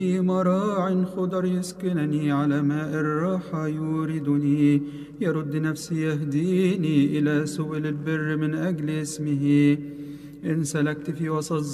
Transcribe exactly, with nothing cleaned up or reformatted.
مراع خضر يسكنني على ماء الراحة يوردني يرد نفسي يهديني إلى سبل البر من أجل اسمه. إن سلكت في وسط